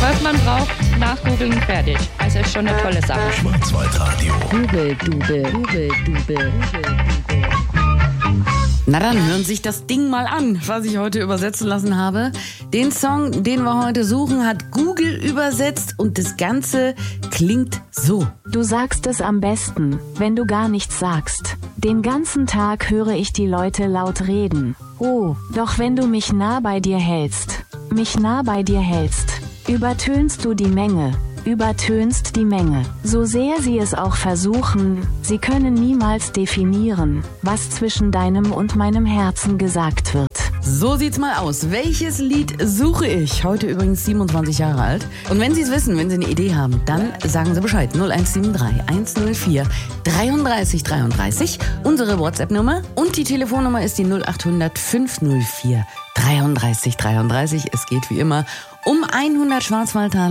Was man braucht, nachgoogeln, fertig. Also ist schon eine tolle Sache. Schwarzwaldradio. Google. Na dann, hören Sie sich das Ding mal an, was ich heute übersetzen lassen habe. Den Song, den wir heute suchen, hat Google übersetzt und das Ganze klingt so. Du sagst es am besten, wenn du gar nichts sagst. Den ganzen Tag höre ich die Leute laut reden. Oh, doch wenn du mich nah bei dir hältst, übertönst du die Menge. Übertönst die Menge. So sehr sie es auch versuchen, sie können niemals definieren, was zwischen deinem und meinem Herzen gesagt wird. So sieht's mal aus. Welches Lied suche ich? Heute übrigens 27 Jahre alt. Und wenn Sie es wissen, wenn Sie eine Idee haben, dann sagen Sie Bescheid. 0173 104 33 33. Unsere WhatsApp-Nummer und die Telefonnummer ist die 0800 504 33 33. Es geht wie immer um 100 Schwarzwaldtaler.